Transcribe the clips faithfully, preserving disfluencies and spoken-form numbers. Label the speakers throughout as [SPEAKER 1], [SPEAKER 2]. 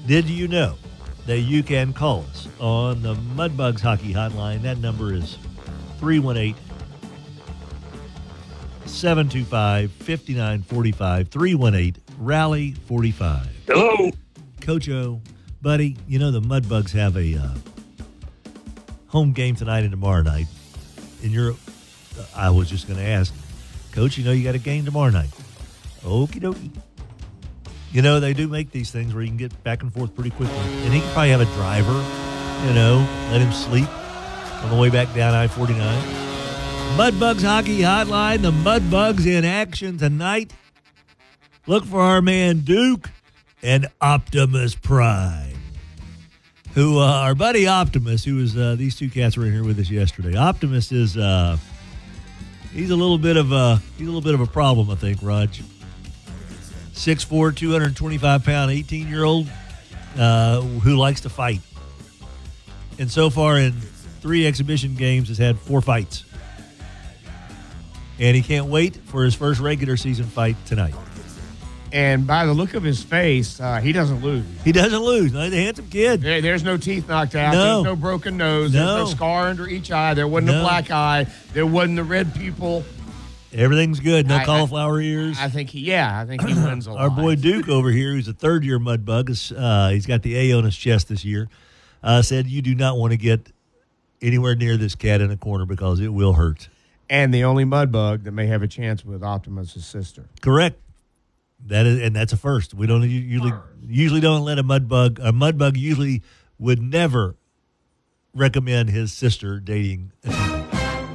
[SPEAKER 1] Did you know that you can call us on the Mudbugs Hockey Hotline? That number is three one eight, seven two five, five nine four five, three one eight, rally four five.
[SPEAKER 2] Hello.
[SPEAKER 1] Coach O, buddy, you know the Mudbugs have a uh, home game tonight and tomorrow night. And you're, I was just going to ask, Coach, you know you got a game tomorrow night. Okie dokie. You know, they do make these things where you can get back and forth pretty quickly. And he can probably have a driver, you know, let him sleep on the way back down I forty-nine. Mudbugs Hockey Hotline, the Mudbugs in action tonight. Look for our man Duke and Optimus Prime, who uh, our buddy Optimus, who was, uh, these two cats were in here with us yesterday. Optimus is, uh, he's a little bit of a, he's a little bit of a problem, I think, Raj. six foot four, two hundred twenty-five pound, eighteen-year-old uh, who likes to fight. And so far in three exhibition games has had four fights. And he can't wait for his first regular season fight tonight.
[SPEAKER 3] And by the look of his face, uh, he doesn't lose.
[SPEAKER 1] He doesn't lose. He's a handsome kid.
[SPEAKER 3] There, there's no teeth knocked out.
[SPEAKER 1] No.
[SPEAKER 3] There's no broken nose.
[SPEAKER 1] No.
[SPEAKER 3] There's no scar under each eye. There wasn't
[SPEAKER 1] No.
[SPEAKER 3] a black eye. There wasn't a red pupil.
[SPEAKER 1] Everything's good. No
[SPEAKER 3] I-
[SPEAKER 1] cauliflower ears.
[SPEAKER 3] I think he, yeah, I think he wins a lot.
[SPEAKER 1] Our boy Duke over here, who's a third-year Mudbug, is, uh, he's got the A on his chest this year, uh, said you do not want to get anywhere near this cat in a corner because it will hurt.
[SPEAKER 3] And the only Mudbug that may have a chance with Optimus' sister.
[SPEAKER 1] Correct. That is, and that's a first. We don't usually usually don't let a Mudbug. A Mudbug usually would never recommend his sister dating a teammate.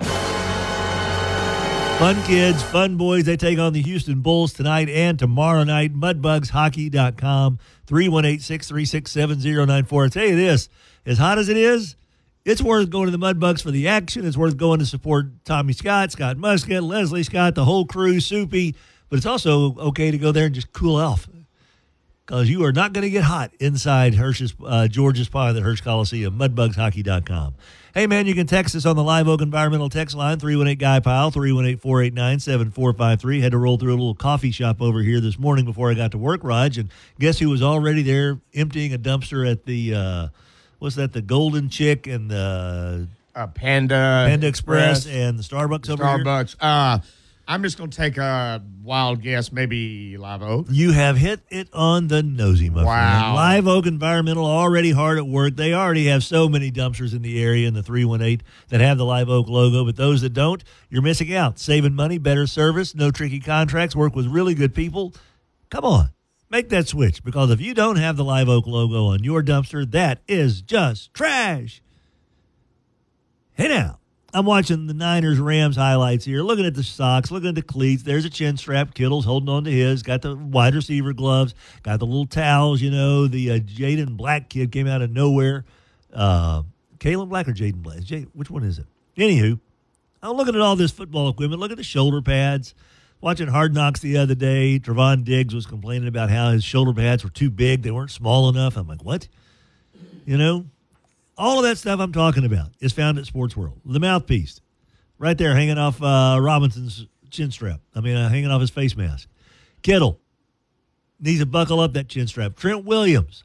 [SPEAKER 1] Fun kids, fun boys. They take on the Houston Bulls tonight and tomorrow night. Mudbugs Hockey dot com, three one eight, six three six, seven zero nine four. I tell you this, as hot as it is, it's worth going to the Mudbugs for the action. It's worth going to support Tommy Scott, Scott Muscat, Leslie Scott, the whole crew, Soupy. But it's also okay to go there and just cool off because you are not going to get hot inside Hirsch's, uh, George's Pond at Hirsch Coliseum. Mudbugs Hockey dot com. Hey, man, you can text us on the Live Oak Environmental text line, three one eight, Guy Pyle, three one eight, four eight nine, seven four five three. Had to roll through a little coffee shop over here this morning before I got to work, Raj, and guess who was already there emptying a dumpster at the, uh, what's that, the Golden Chick and the
[SPEAKER 3] Uh, Panda.
[SPEAKER 1] Panda Express
[SPEAKER 3] Express,
[SPEAKER 1] and the Starbucks over here?
[SPEAKER 3] Starbucks. Uh, I'm just going to take a wild guess, maybe Live Oak.
[SPEAKER 1] You have hit it on the nosy, my
[SPEAKER 3] Wow.
[SPEAKER 1] friend. Live Oak Environmental already hard at work. They already have so many dumpsters in the area in the three one eight that have the Live Oak logo, but those that don't, you're missing out. Saving money, better service, no tricky contracts, work with really good people. Come on, make that switch, because if you don't have the Live Oak logo on your dumpster, that is just trash. Hey now. I'm watching the Niners-Rams highlights here, looking at the socks, looking at the cleats. There's a chin strap. Kittle's holding on to his. Got the wide receiver gloves. Got the little towels, you know. The uh, Jaden Black kid came out of nowhere. Uh, Kalen Black or Jaden Black? Jay, which one is it? Anywho, I'm looking at all this football equipment. Look at the shoulder pads. Watching Hard Knocks the other day, Trevon Diggs was complaining about how his shoulder pads were too big. They weren't small enough. I'm like, what? You know? All of that stuff I'm talking about is found at Sports World. The mouthpiece, right there, hanging off uh, Robinson's chin strap. I mean, uh, hanging off his face mask. Kittle needs to buckle up that chin strap. Trent Williams.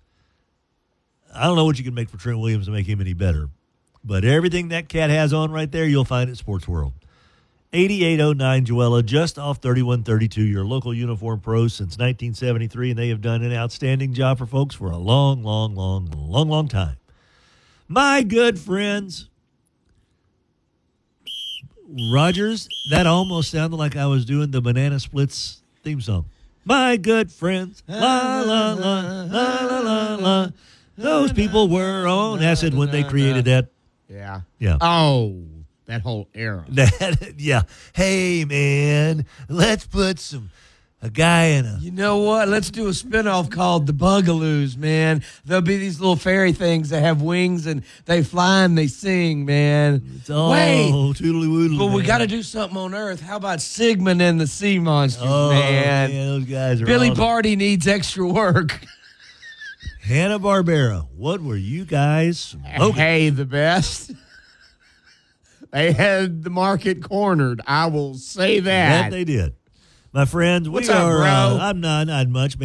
[SPEAKER 1] I don't know what you can make for Trent Williams to make him any better, but everything that cat has on right there, you'll find at Sports World. eighty-eight oh nine Joella, just off thirty-one thirty-two, your local uniform pros since nineteen seventy-three, and they have done an outstanding job for folks for a long, long, long, long, long time. My good friends, Rogers, that almost sounded like I was doing the Banana Splits theme song. My good friends, la, la, la, la, la, la, la. Those people were on acid when they created that.
[SPEAKER 3] Yeah.
[SPEAKER 1] Yeah.
[SPEAKER 3] Oh, that whole era.
[SPEAKER 1] That, yeah. Hey, man, let's put some, a guy in a.
[SPEAKER 4] You know what? Let's do a spinoff called The Bugaloos, man. There'll be these little fairy things that have wings and they fly and they sing, man.
[SPEAKER 1] It's all
[SPEAKER 4] Wait,
[SPEAKER 1] toodly-woodly,
[SPEAKER 4] but we
[SPEAKER 1] man.
[SPEAKER 4] got to do something on Earth. How about Sigmund and the Sea Monsters,
[SPEAKER 1] Oh,
[SPEAKER 4] man?
[SPEAKER 1] man, those guys are
[SPEAKER 4] Billy
[SPEAKER 1] awesome.
[SPEAKER 4] Barty needs extra work.
[SPEAKER 1] Hanna-Barbera, what were you guys smoking?
[SPEAKER 3] Hey, the best. They had the market cornered. I will say that.
[SPEAKER 1] That they did. My friends, we
[SPEAKER 3] What's up,
[SPEAKER 1] are,
[SPEAKER 3] bro?
[SPEAKER 1] uh, I'm not, not much, man.